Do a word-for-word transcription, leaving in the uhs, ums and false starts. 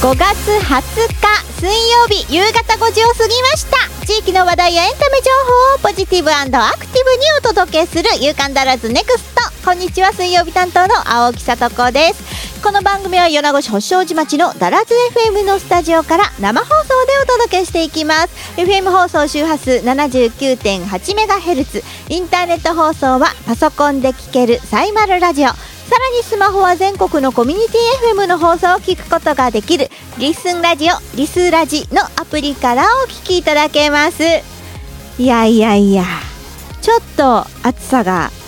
ごがつはつか水曜日夕方ごじを過ぎました。地域の話題やエンタメ情報をポジティブ&アクティブにお届けする夕刊だらずネクスト。こんにちは、水曜日担当の青木さとこです。この番組は米子市星王子町のだらず エフエム のスタジオから生放送でお届けしていきます。 エフエム 放送周波数 ななじゅうきゅうてんはちメガヘルツ、 インターネット放送はパソコンで聞けるサイマルラジオ、さらにスマホは全国のコミュニティ エフエム の放送を聞くことができるリスンラジオ、リスラジのアプリからお聞きいただけます。いやいやいや、ちょっと暑さが